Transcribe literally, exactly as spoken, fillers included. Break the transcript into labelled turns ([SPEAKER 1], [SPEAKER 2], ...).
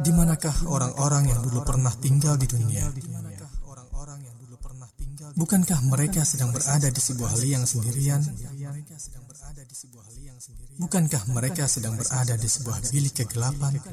[SPEAKER 1] Di manakah orang-orang yang dulu pernah tinggal di dunia? Bukankah mereka sedang berada di sebuah liang sendirian? Bukankah mereka sedang berada di sebuah bilik kegelapan?